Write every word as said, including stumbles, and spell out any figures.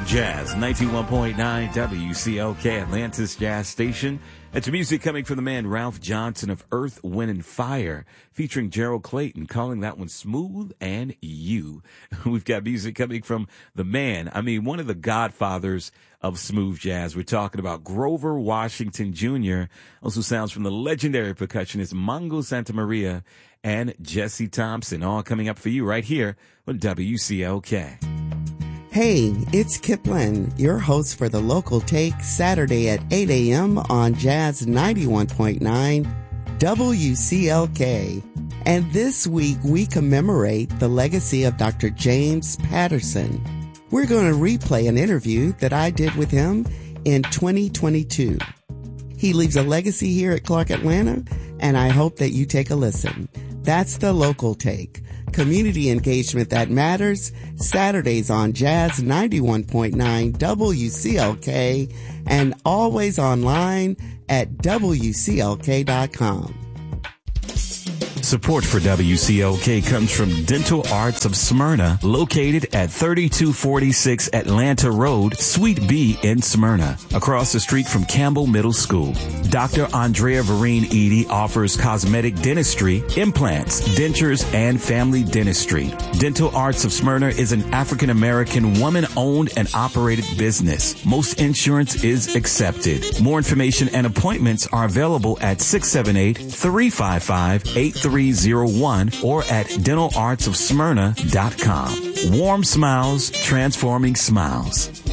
Jazz, ninety-one point nine W C L K, Atlantis Jazz Station. It's music coming from the man Ralph Johnson of Earth, Wind and Fire, featuring Gerald Clayton, calling that one Smooth and You. We've got music coming from the man, I mean, one of the godfathers of smooth jazz. We're talking about Grover Washington Junior Also sounds from the legendary percussionist Mongo Santamaria and Jesse Thompson, all coming up for you right here on W C L K. Hey, it's Kipling, your host for the Local Take, Saturday at eight a.m. on Jazz ninety-one point nine W C L K. And this week we commemorate the legacy of Doctor James Patterson. We're going to replay an interview that I did with him in twenty twenty-two. He leaves a legacy here at Clark Atlanta, and I hope that you take a listen. That's the Local Take. Community engagement that matters, Saturdays on Jazz ninety-one point nine W C L K and always online at W C L K dot com. Support for W C L K comes from Dental Arts of Smyrna, located at thirty-two forty-six Atlanta Road, Suite B in Smyrna, across the street from Campbell Middle School. Doctor Andrea Vereen Edie offers cosmetic dentistry, implants, dentures, and family dentistry. Dental Arts of Smyrna is an African-American woman-owned and operated business. Most insurance is accepted. More information and appointments are available at six seven eight, three five five, eight three zero one or at dental arts of smyrna dot com. Warm smiles, transforming smiles.